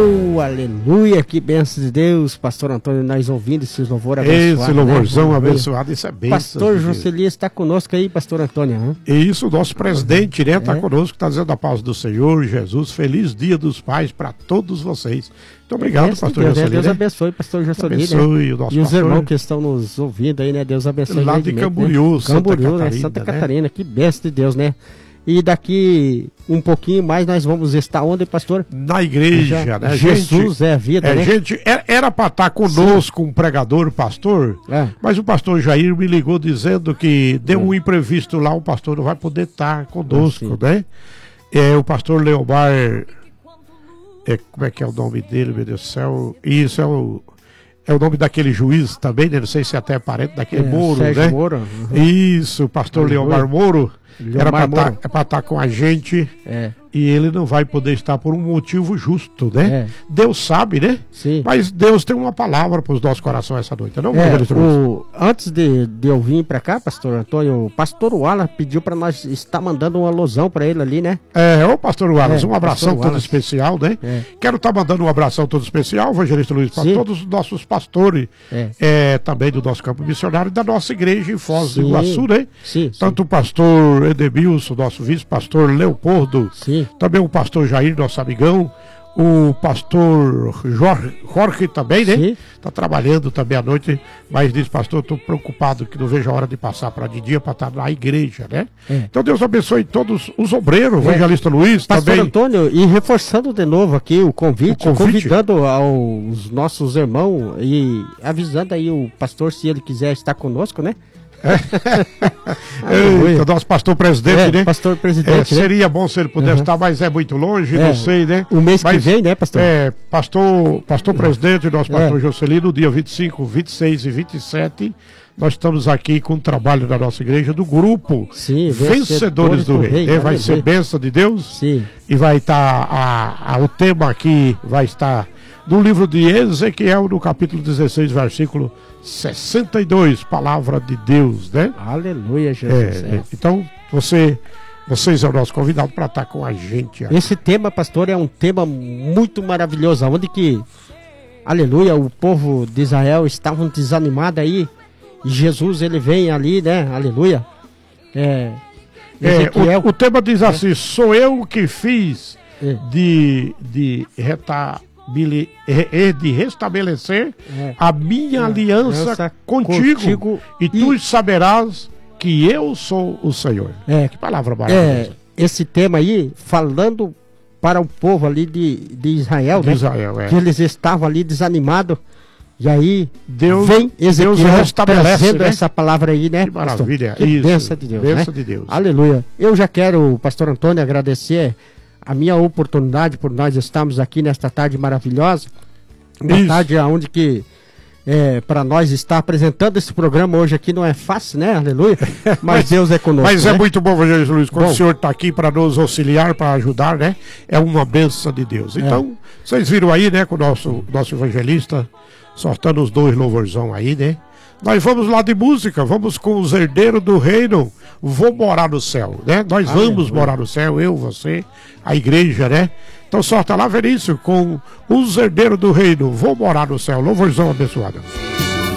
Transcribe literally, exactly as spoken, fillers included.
Oh, aleluia, que bênção de Deus, pastor Antônio, nós ouvindo esses louvor abençoado. Esse louvorzão, né? abençoado, isso é bênção. Pastor Joseli está conosco aí, pastor Antônio. Hein? Isso, o nosso presidente, né, está é. conosco, está dizendo a paz do Senhor, Jesus, feliz dia dos pais para todos vocês. Muito obrigado, é, pastor Deus, Joseli. Deus né? abençoe, pastor Joseli. Abençoe né? o nosso E os pastor, irmãos que estão nos ouvindo aí, né? Deus abençoe. Lá de Camboriú, né? Santa Camboriú, Catarina, né? Santa né? Catarina, que bênção de Deus, né? E daqui um pouquinho mais nós vamos estar onde, pastor? Na igreja, Já, né? Jesus gente, é a vida, é, né? Gente, era para estar conosco Sim. um pregador, pastor, é. mas o pastor Jair me ligou dizendo que deu é. um imprevisto lá, o pastor não vai poder estar conosco, ah, né? É, o pastor Leomar, é, como é que é o nome dele, meu Deus do céu? Isso é o... É o nome daquele juiz também, né? Não sei se é até parente daquele é, Moro, Sérgio né? Moro. Uhum. Isso, pastor Leomar Moro. Leomar Era para estar tá, tá com a gente é. e ele não vai poder estar por um motivo justo, né? É. Deus sabe, né? Sim. Mas Deus tem uma palavra para os nossos corações essa noite, não? É, o, antes de, de eu vir para cá, pastor Antônio, o pastor Wallace pediu para nós estar mandando um alusão para ele ali, né? É, ô pastor Wallace, é, um abração todo especial, né? É. Quero estar tá mandando um abração todo especial, evangelista Luiz, para todos os nossos pastores, é. É, também do nosso campo missionário, da nossa igreja em Foz sim. do Iguaçu, né? Sim, Tanto sim. o pastor Edemilson, nosso vice-pastor Leopoldo, sim. também o pastor Jair, nosso amigão, o pastor Jorge, Jorge também, né? Sim. Tá trabalhando também à noite, mas diz, pastor, estou preocupado que não vejo a hora de passar para de dia para estar na igreja, né? É. Então Deus abençoe todos os obreiros, o é. evangelista Luiz pastor também. Antônio, e reforçando de novo aqui o convite, o convite, convidando aos nossos irmãos e avisando aí o pastor se ele quiser estar conosco, né? É. o nosso pastor presidente, é, né? Pastor presidente, é, seria bom se ele pudesse uhum. estar, mas é muito longe, é, não sei, né? O mês mas, que vem, né, pastor? É, pastor, pastor presidente, nosso pastor é. Jocelino, dia vinte e cinco, vinte e seis e vinte e sete, nós estamos aqui com o trabalho da nossa igreja, do grupo Sim, Vencedores, Vencedores do, do Rei. Rei. Vai ser bênção de Deus. Sim. E vai estar, tá, a, a, o tema aqui vai estar no livro de Ezequiel, no capítulo dezesseis, versículo sessenta e dois, palavra de Deus, né? Aleluia, Jesus. É, é. Então, você, vocês são o nosso convidado para estar com a gente aqui. Esse tema, pastor, é um tema muito maravilhoso, onde que, aleluia, o povo de Israel estavam desanimados aí, e Jesus, ele vem ali, né? Aleluia. É, é, o, o tema diz assim, é. sou eu que fiz é. de, de retar... de restabelecer é. a minha é. aliança contigo, contigo e, e tu saberás que eu sou o Senhor. É. Que palavra maravilhosa. É. Esse tema aí, falando para o povo ali de, de Israel, de né? Israel é. que eles estavam ali desanimados, e aí Deus, vem Ezequiel Deus restabelece, trazendo né? essa palavra aí, né? Que maravilha. Que bênção de Deus, bênção né? de Deus. Aleluia. Eu já quero, pastor Antônio, agradecer a minha oportunidade por nós estarmos aqui nesta tarde maravilhosa, uma Isso. tarde onde que é, para nós estar apresentando esse programa hoje aqui não é fácil, né? Aleluia. Mas, mas Deus é conosco. Mas né? é muito bom, Jesus Luiz, quando bom. o senhor está aqui para nos auxiliar, para ajudar, né? É uma bênção de Deus. Então, é. vocês viram aí, né, com o nosso, nosso evangelista soltando os dois louvorzão aí, né? Nós vamos lá de música, vamos com os herdeiros do reino, vou morar no céu, né? Nós ah, vamos é, morar no céu, eu, você, a igreja, né? Então solta lá, Verício, com os herdeiros do reino, vou morar no céu, louvorzão abençoado.